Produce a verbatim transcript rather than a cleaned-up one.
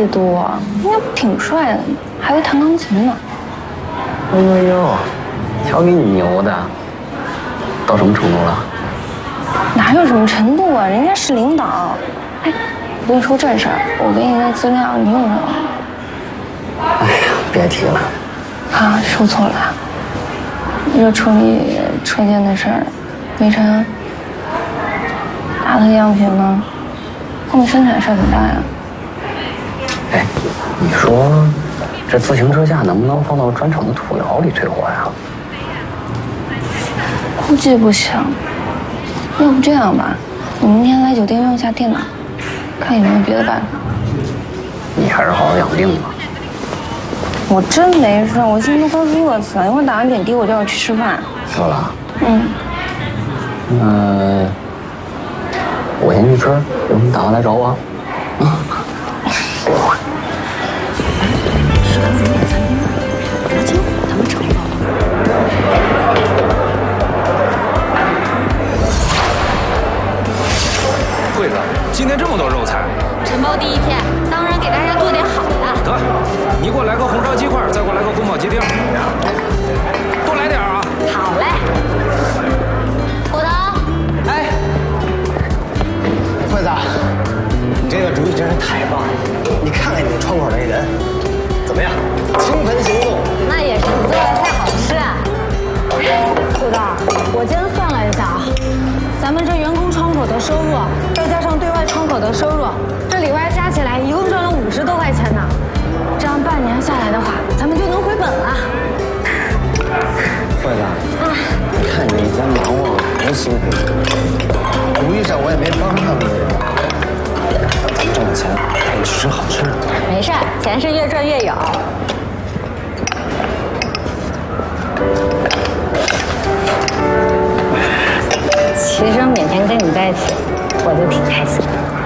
多，应该挺帅的，还会弹钢琴呢。 哎呦呦，瞧给你牛的，到什么程度了？ 哪有什么程度啊？人家是领导。哎，我跟你说正事儿，我给你那资料你用上了。 哎呀，别提了。 啊，说错了。就处理车间的事儿，没成。大的样品呢？后面生产事儿很大呀。 哎，你说这自行车架能不能放到专厂的土窑里退货呀？ 估计不行。要不这样吧，你明天来酒店用一下电脑，看有没有别的办法。 你还是好好养病吧。 我真没事，我现在都快饿死了，一会儿打完点滴我就要去吃饭。 饿了？ 嗯。 那我先去吃，有什么打算来找我。啊。 食堂怎么点餐厅呢？拿金虎他们承包。 柜子，今天这么多肉菜。 承包第一天，当然给大家做点好的。 得，你给我来个红烧鸡块，再给我来个宫保鸡丁，多来点啊。 好嘞。虎头。 哎，惠子，你这个主意真是太棒了！你看看你那窗口那人，怎么样？倾盆行动。 那也是你做的太好吃啊。 虎头，我今天算了一下啊，咱们这员工窗口的收入，再加上对外窗口的收入，这里外加起来一共赚了五十多块钱呢。这样半年下来的话，咱们就能回本了。 惠子，啊，你看你一天忙活多辛苦，主意上我也没帮上你。咱们挣了钱，带你去吃好吃的。 没事，钱是越赚越有。其实每天跟你在一起，我就挺开心的。